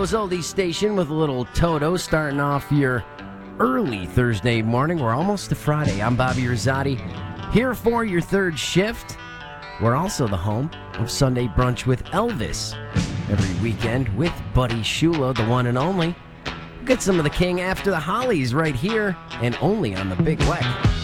Chicago's oldie station with a little Toto starting off your early Thursday morning. We're almost to Friday. I'm Bobby Rosati, here for your third shift. We're also the home of Sunday Brunch with Elvis. Every weekend with Buddy Shula, the one and only. We'll get some of the king after the Hollies right here and only on the Big Weck.